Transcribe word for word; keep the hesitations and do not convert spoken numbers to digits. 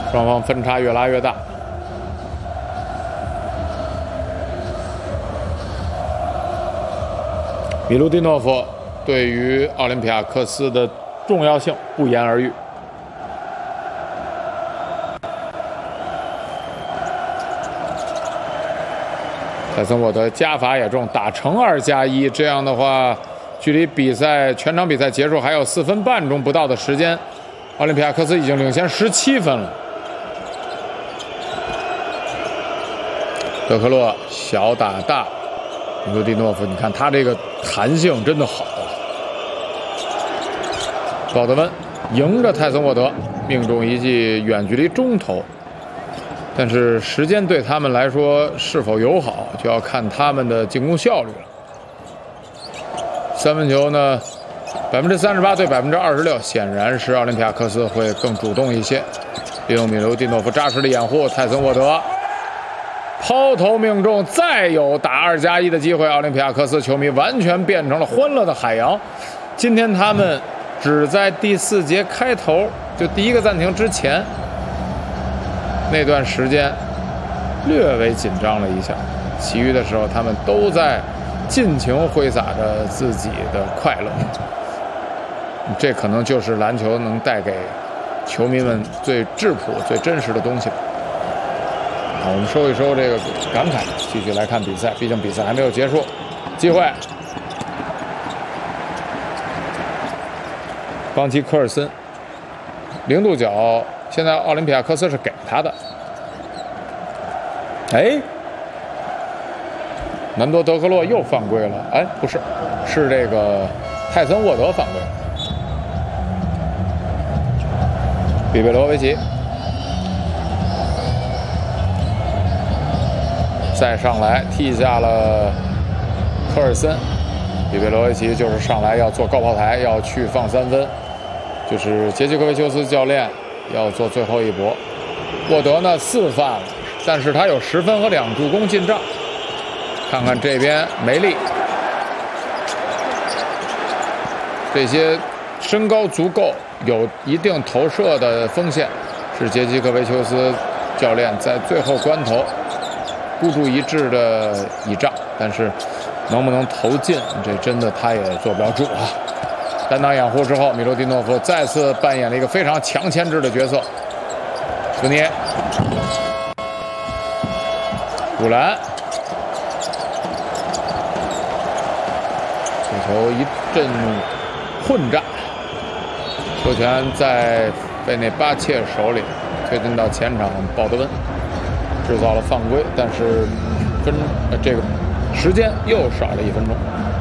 双方分差越拉越大。米卢蒂诺夫对于奥林匹亚克斯的重要性不言而喻。泰森沃德加法也中，打成二加一，这样的话，距离比赛全场比赛结束还有四分半钟不到的时间，奥林匹亚克斯已经领先十七分了。德克洛小打大，米卢蒂诺夫，你看他这个弹性真的好啊！鲍德温迎着泰森沃德命中一记远距离中投，但是时间对他们来说是否友好，就要看他们的进攻效率了。三分球呢，百分之三十八对百分之二十六，显然是奥林匹亚克斯会更主动一些。利用米卢蒂诺夫扎实的掩护，泰森沃德抛投命中，再有打二加一的机会，奥林匹亚克斯球迷完全变成了欢乐的海洋。今天他们只在第四节开头，就第一个暂停之前那段时间略微紧张了一下，其余的时候他们都在尽情挥洒着自己的快乐。这可能就是篮球能带给球迷们最质朴、最真实的东西吧。好，我们收一收这个感慨，继续来看比赛。毕竟比赛还没有结束，机会。邦奇科尔森，零度角，现在奥林匹亚克斯是给他的。哎，南多德克洛又犯规了。哎，不是，是这个泰森沃德犯规。比贝罗维奇。再上来踢下了科尔森，比贝罗维奇就是上来要做高炮台，要去放三分，就是杰基科维丘斯教练要做最后一搏。沃德呢四犯了，但是他有十分和两助攻进账。看看这边梅利，这些身高足够、有一定投射的锋线，是杰基科维丘斯教练在最后关头孤注一掷的倚仗，但是能不能投进，这真的他也做不了主啊。单挡掩护之后，米卢蒂诺夫再次扮演了一个非常强牵制的角色。福尼耶、古兰，这球一阵混战，球权在费内巴切手里，推进到前场，鲍德温制造了犯规，但是分呃这个时间又少了一分钟。